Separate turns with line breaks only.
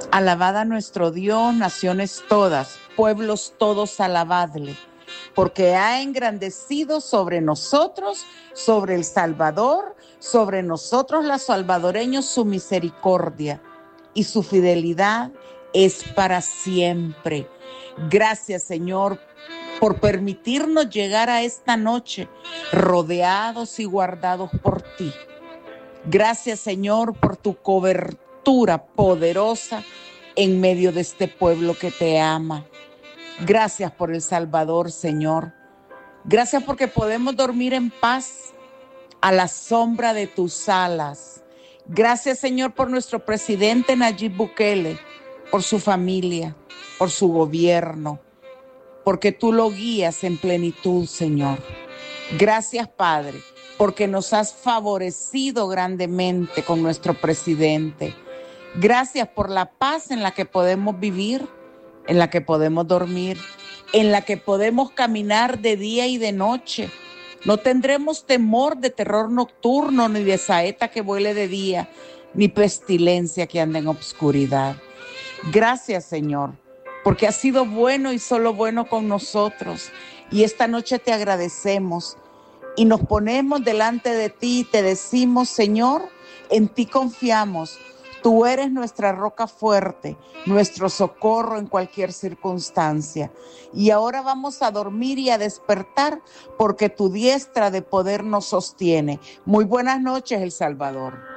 Alabad a nuestro Dios, naciones todas, pueblos todos, alabadle, porque ha engrandecido sobre nosotros, sobre el Salvador, sobre nosotros los salvadoreños su misericordia y su fidelidad es para siempre. Gracias, Señor, por permitirnos llegar a esta noche rodeados y guardados por ti. Gracias, Señor, por tu cobertura poderosa en medio de este pueblo que te ama. Gracias por El Salvador, Señor. Gracias porque podemos dormir en paz a la sombra de tus alas. Gracias, Señor, por nuestro presidente Nayib Bukele, por su familia, por su gobierno, porque tú lo guías en plenitud, Señor. Gracias, Padre, porque nos has favorecido grandemente con nuestro presidente. Gracias por la paz en la que podemos vivir, en la que podemos dormir, en la que podemos caminar de día y de noche. No tendremos temor de terror nocturno, ni de saeta que vuele de día, ni pestilencia que anda en obscuridad. Gracias, Señor, porque has sido bueno y solo bueno con nosotros. Y esta noche te agradecemos y nos ponemos delante de ti y te decimos, Señor, en ti confiamos. Tú eres nuestra roca fuerte, nuestro socorro en cualquier circunstancia. Y ahora vamos a dormir y a despertar porque tu diestra de poder nos sostiene. Muy buenas noches, El Salvador.